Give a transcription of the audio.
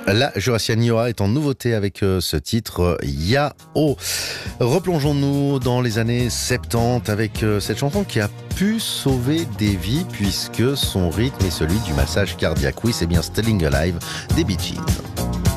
La Jurassienne Yoa est en nouveauté avec ce titre Yao. Replongeons-nous dans les années 70 avec cette chanson qui a pu sauver des vies puisque son rythme est celui du massage cardiaque. Oui, c'est bien Still Alive des Bee Gees.